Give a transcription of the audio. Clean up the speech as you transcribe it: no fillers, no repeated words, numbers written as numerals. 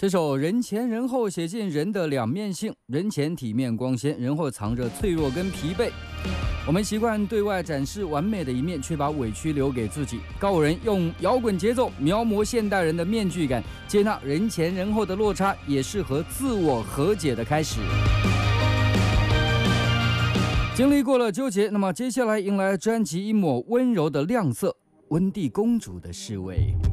这首人前人后写尽人的两面性，人前体面光鲜，人后藏着脆弱跟疲惫。我们习惯对外展示完美的一面，却把委屈留给自己。告五人用摇滚节奏描摹现代人的面具感，接纳人前人后的落差，也是和自我和解的开始。经历过了纠结，那么接下来迎来专辑一抹温柔的亮色，温蒂公主的侍卫。